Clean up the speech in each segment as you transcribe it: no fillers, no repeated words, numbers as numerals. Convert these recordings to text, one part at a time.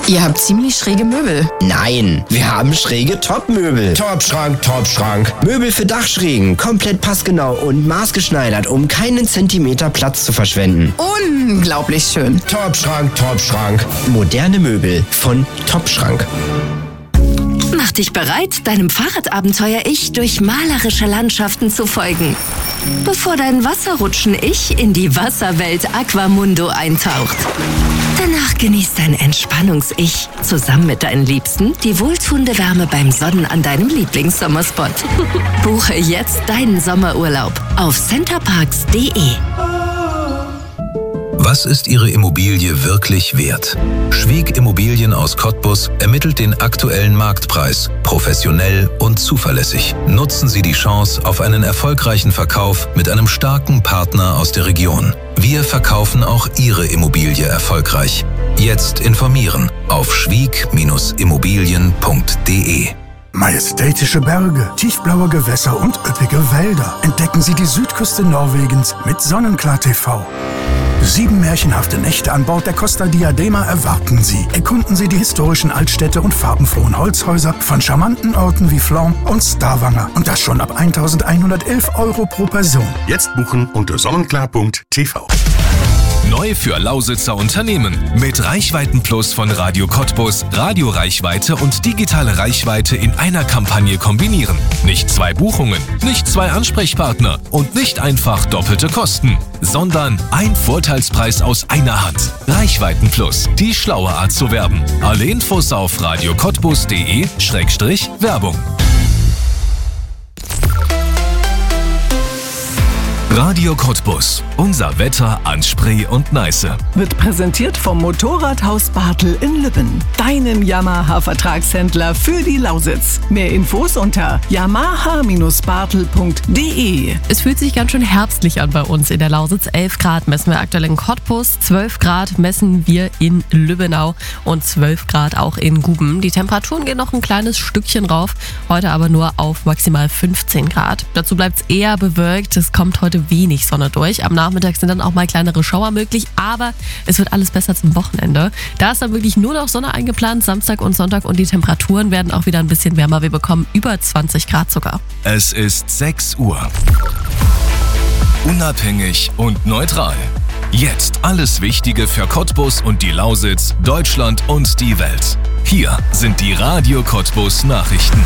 Ihr habt ziemlich schräge Möbel. Nein, wir haben schräge Top-Möbel. Top-Schrank, Top-Schrank. Möbel für Dachschrägen, komplett passgenau und maßgeschneidert, um keinen Zentimeter Platz zu verschwenden. Unglaublich schön. Top-Schrank, Top-Schrank. Moderne Möbel von Top-Schrank. Mach dich bereit, deinem Fahrradabenteuer-Ich durch malerische Landschaften zu folgen. Bevor dein Wasserrutschen-Ich in die Wasserwelt Aquamundo eintaucht. Danach genießt dein Entspannungs-Ich zusammen mit deinen Liebsten die wohltuende Wärme beim Sonnen an deinem Lieblingssommerspot. Buche jetzt deinen Sommerurlaub auf centerparks.de. Was ist Ihre Immobilie wirklich wert? Schwieg Immobilien aus Cottbus ermittelt den aktuellen Marktpreis, professionell und zuverlässig. Nutzen Sie die Chance auf einen erfolgreichen Verkauf mit einem starken Partner aus der Region. Wir verkaufen auch Ihre Immobilie erfolgreich. Jetzt informieren auf schwieg-immobilien.de. Majestätische Berge, tiefblaue Gewässer und üppige Wälder. Entdecken Sie die Südküste Norwegens mit Sonnenklar TV. 7 märchenhafte Nächte an Bord der Costa Diadema erwarten Sie. Erkunden Sie die historischen Altstädte und farbenfrohen Holzhäuser von charmanten Orten wie Flon und Stavanger. Und das schon ab 1.111 € pro Person. Jetzt buchen unter sonnenklar.tv. Neu für Lausitzer Unternehmen. Mit Reichweitenplus von Radio Cottbus, Radioreichweite und digitale Reichweite in einer Kampagne kombinieren. Nicht 2 Buchungen, nicht 2 Ansprechpartner und nicht einfach doppelte Kosten, sondern ein Vorteilspreis aus einer Hand. Reichweitenplus, die schlaue Art zu werben. Alle Infos auf radiocottbus.de/Werbung. Radio Cottbus. Unser Wetter an Spree und Neiße. Wird präsentiert vom Motorradhaus Bartel in Lübben. Deinen Yamaha-Vertragshändler für die Lausitz. Mehr Infos unter yamaha-bartel.de. Es fühlt sich ganz schön herbstlich an bei uns in der Lausitz. 11 Grad messen wir aktuell in Cottbus, 12 Grad messen wir in Lübbenau und 12 Grad auch in Guben. Die Temperaturen gehen noch ein kleines Stückchen rauf, heute aber nur auf maximal 15 Grad. Dazu bleibt es eher bewölkt, es kommt heute wenig Sonne durch. Am Nachmittag sind dann auch mal kleinere Schauer möglich, aber es wird alles besser zum Wochenende. Da ist dann wirklich nur noch Sonne eingeplant, Samstag und Sonntag, und die Temperaturen werden auch wieder ein bisschen wärmer. Wir bekommen über 20 Grad sogar. Es ist 6 Uhr. Unabhängig und neutral. Jetzt alles Wichtige für Cottbus und die Lausitz, Deutschland und die Welt. Hier sind die Radio Cottbus Nachrichten.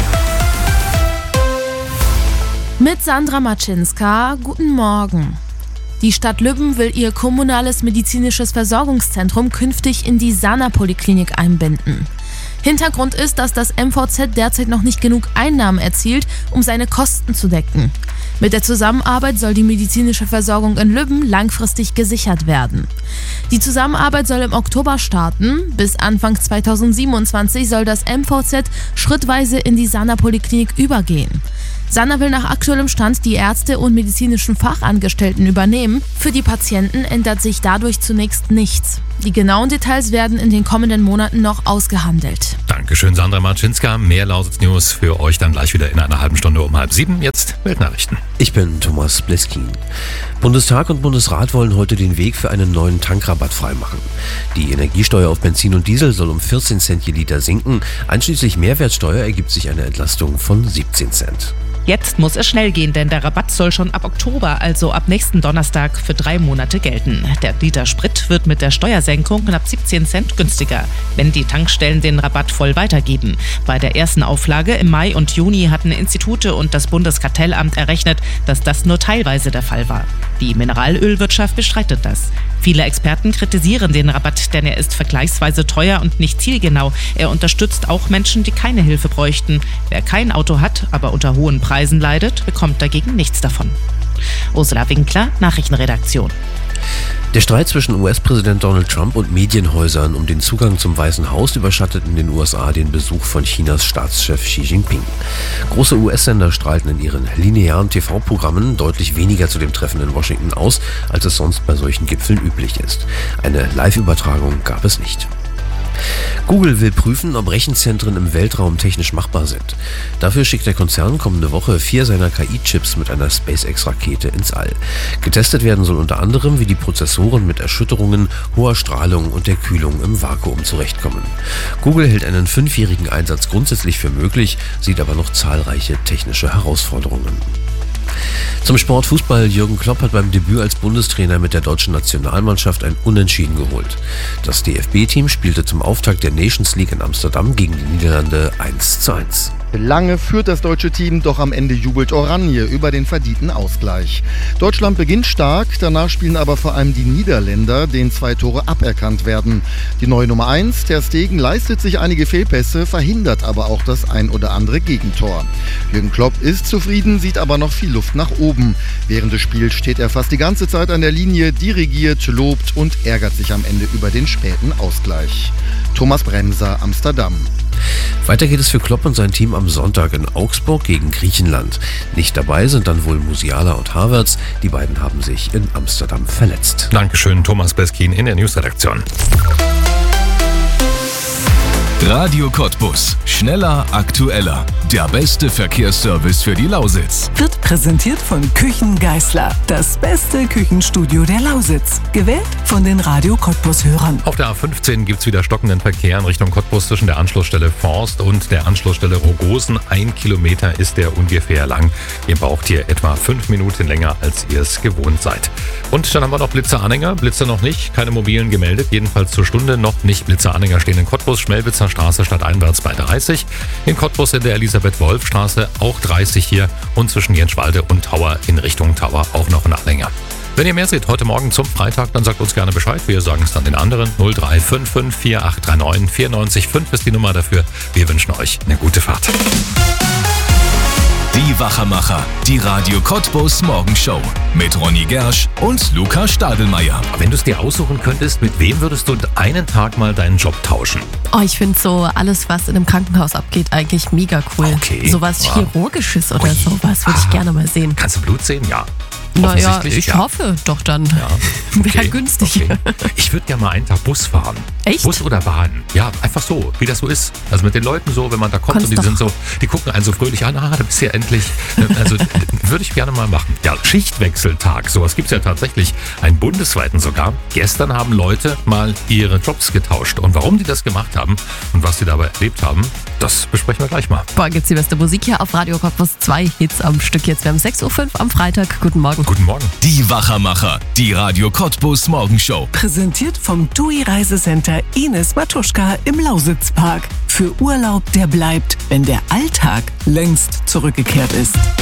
Mit Sandra Maczynska, guten Morgen. Die Stadt Lübben will ihr kommunales medizinisches Versorgungszentrum künftig in die Sana-Poliklinik einbinden. Hintergrund ist, dass das MVZ derzeit noch nicht genug Einnahmen erzielt, um seine Kosten zu decken. Mit der Zusammenarbeit soll die medizinische Versorgung in Lübben langfristig gesichert werden. Die Zusammenarbeit soll im Oktober starten. Bis Anfang 2027 soll das MVZ schrittweise in die Sana-Poliklinik übergehen. Sana will nach aktuellem Stand die Ärzte und medizinischen Fachangestellten übernehmen. Für die Patienten ändert sich dadurch zunächst nichts. Die genauen Details werden in den kommenden Monaten noch ausgehandelt. Dankeschön, Sandra Maczynska. Mehr Lausitz-News für euch dann gleich wieder in einer halben Stunde um 6:30. Jetzt Weltnachrichten. Ich bin Thomas Bleskin. Bundestag und Bundesrat wollen heute den Weg für einen neuen Tankrabatt freimachen. Die Energiesteuer auf Benzin und Diesel soll um 14 Cent je Liter sinken. Einschließlich Mehrwertsteuer ergibt sich eine Entlastung von 17 Cent. Jetzt muss es schnell gehen, denn der Rabatt soll schon ab Oktober, also ab nächsten Donnerstag, für 3 Monate gelten. Der Liter Sprit wird mit der Steuersenkung knapp 17 Cent günstiger, wenn die Tankstellen den Rabatt voll weitergeben. Bei der ersten Auflage im Mai und Juni hatten Institute und das Bundeskartellamt errechnet, dass das nur teilweise der Fall war. Die Mineralölwirtschaft bestreitet das. Viele Experten kritisieren den Rabatt, denn er ist vergleichsweise teuer und nicht zielgenau. Er unterstützt auch Menschen, die keine Hilfe bräuchten. Wer kein Auto hat, aber unter hohen Preisen leidet, bekommt dagegen nichts davon. Ursula Winkler, Nachrichtenredaktion. Der Streit zwischen US-Präsident Donald Trump und Medienhäusern um den Zugang zum Weißen Haus überschattet in den USA den Besuch von Chinas Staatschef Xi Jinping. Große US-Sender strahlten in ihren linearen TV-Programmen deutlich weniger zu dem Treffen in Washington aus, als es sonst bei solchen Gipfeln üblich ist. Eine Live-Übertragung gab es nicht. Google will prüfen, ob Rechenzentren im Weltraum technisch machbar sind. Dafür schickt der Konzern kommende Woche 4 seiner KI-Chips mit einer SpaceX-Rakete ins All. Getestet werden soll unter anderem, wie die Prozessoren mit Erschütterungen, hoher Strahlung und der Kühlung im Vakuum zurechtkommen. Google hält einen 5-jährigen Einsatz grundsätzlich für möglich, sieht aber noch zahlreiche technische Herausforderungen. Zum Sport Fußball. Jürgen Klopp hat beim Debüt als Bundestrainer mit der deutschen Nationalmannschaft ein Unentschieden geholt. Das DFB-Team spielte zum Auftakt der Nations League in Amsterdam gegen die Niederlande 1:1. Lange führt das deutsche Team, doch am Ende jubelt Oranje über den verdienten Ausgleich. Deutschland beginnt stark, danach spielen aber vor allem die Niederländer, denen 2 Tore aberkannt werden. Die neue Nummer 1, Ter Stegen, leistet sich einige Fehlpässe, verhindert aber auch das ein oder andere Gegentor. Jürgen Klopp ist zufrieden, sieht aber noch viel Luft nach oben. Während des Spiels steht er fast die ganze Zeit an der Linie, dirigiert, lobt und ärgert sich am Ende über den späten Ausgleich. Thomas Bremser, Amsterdam. Weiter geht es für Klopp und sein Team am Sonntag in Augsburg gegen Griechenland. Nicht dabei sind dann wohl Musiala und Havertz. Die beiden haben sich in Amsterdam verletzt. Dankeschön, Thomas Beskin in der Newsredaktion. Radio Cottbus. Schneller, aktueller. Der beste Verkehrsservice für die Lausitz. Wird präsentiert von Küchen Geisler. Das beste Küchenstudio der Lausitz. Gewählt von den Radio Cottbus-Hörern. Auf der A15 gibt es wieder stockenden Verkehr in Richtung Cottbus zwischen der Anschlussstelle Forst und der Anschlussstelle Rogosen. 1 Kilometer ist der ungefähr lang. Ihr braucht hier etwa 5 Minuten länger, als ihr es gewohnt seid. Und dann haben wir noch Blitzer-Anhänger. Blitzer noch nicht, keine mobilen gemeldet. Jedenfalls zur Stunde noch nicht. Blitzer-Anhänger stehen in Cottbus, Schmelwitzer Straße stadteinwärts bei 30. In Cottbus in der Elisabeth-Wolf-Straße auch 30 hier. Und zwischen Jenschwalde und Tauer in Richtung Tauer auch noch ein Anhänger. Wenn ihr mehr seht heute Morgen zum Freitag, dann sagt uns gerne Bescheid. Wir sagen es dann den anderen. 0355 4839 94 ist die Nummer dafür. Wir wünschen euch eine gute Fahrt. Die Wachermacher, die Radio Cottbus Morgenshow mit Ronny Gersch und Luca Stadelmeier. Wenn du es dir aussuchen könntest, mit wem würdest du einen Tag mal deinen Job tauschen? Oh, ich finde so alles, was in einem Krankenhaus abgeht, eigentlich mega cool. Okay. Sowas Chirurgisches oder sowas würde ich gerne mal sehen. Kannst du Blut sehen? Ja. Naja, ich hoffe doch dann. Ja. Okay. Wäre günstig. Okay. Ich würde gerne mal einen Tag Bus fahren. Echt? Bus oder Bahn. Ja, einfach so, wie das so ist. Also mit den Leuten so, wenn man da kommt Kannst und die sind so, die gucken einen so fröhlich an, da bist du ja endlich. Also würde ich gerne mal machen. Ja, Schichtwechseltag, sowas gibt es ja tatsächlich. Einen bundesweiten sogar. Gestern haben Leute mal ihre Jobs getauscht. Und warum die das gemacht haben und was sie dabei erlebt haben, das besprechen wir gleich mal. Boah, gibt's die beste Musik hier auf Radio Cottbus. 2 Hits am Stück jetzt. Wir haben 6:05 Uhr am Freitag. Guten Morgen. Guten Morgen. Die Wachermacher, die Radio Cottbus Morgenshow. Präsentiert vom TUI Reisecenter Ines Matuschka im Lausitzpark. Für Urlaub, der bleibt, wenn der Alltag längst zurückgekehrt ist.